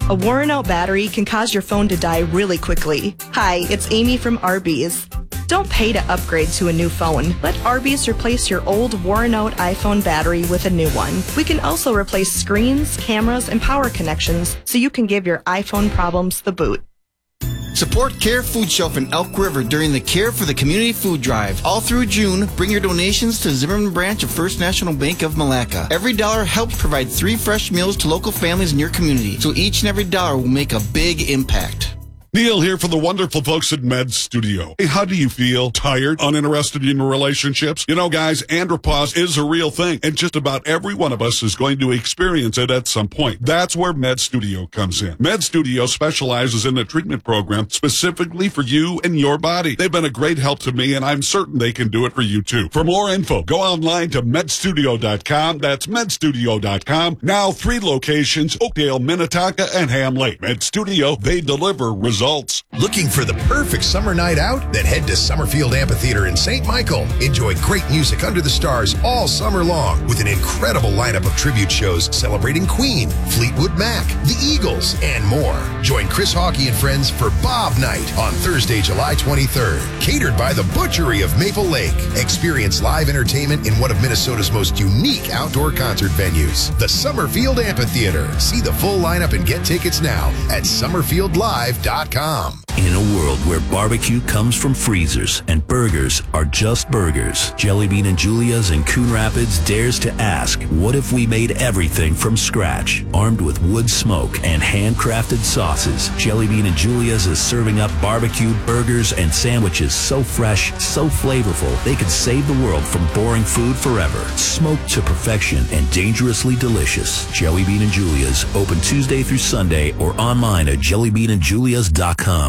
A worn-out battery can cause your phone to die really quickly. Hi, it's Amy from Arby's. Don't pay to upgrade to a new phone. Let Arby's replace your old, worn-out iPhone battery with a new one. We can also replace screens, cameras, and power connections so you can give your iPhone problems the boot. Support Care Food Shelf in Elk River during the Care for the Community Food Drive. All through June, bring your donations to Zimmerman Branch of First National Bank of Malacca. Every dollar helps provide 3 fresh meals to local families in your community, so each and every dollar will make a big impact. Neil here for the wonderful folks at Med Studio. Hey, how do you feel? Tired? Uninterested in your relationships? You know, guys, andropause is a real thing, and just about every one of us is going to experience it at some point. That's where Med Studio comes in. Med Studio specializes in a treatment program specifically for you and your body. They've been a great help to me, and I'm certain they can do it for you, too. For more info, go online to medstudio.com. That's medstudio.com. Now 3 locations, Oakdale, Minnetonka, and Ham Lake. Med Studio, they deliver results. Looking for the perfect summer night out? Then head to Summerfield Amphitheater in St. Michael. Enjoy great music under the stars all summer long with an incredible lineup of tribute shows celebrating Queen, Fleetwood Mac, the Eagles, and more. Join Chris Hawkey and friends for Bob Night on Thursday, July 23rd. Catered by the Butchery of Maple Lake. Experience live entertainment in one of Minnesota's most unique outdoor concert venues, the Summerfield Amphitheater. See the full lineup and get tickets now at summerfieldlive.com. In a world where barbecue comes from freezers and burgers are just burgers, Jelly Bean and Julia's in Coon Rapids dares to ask, what if we made everything from scratch? Armed with wood smoke and handcrafted sauces, Jelly Bean and Julia's is serving up barbecued burgers and sandwiches so fresh, so flavorful, they could save the world from boring food forever. Smoked to perfection and dangerously delicious. Jelly Bean and Julia's, open Tuesday through Sunday or online at jellybeanandjulias.com.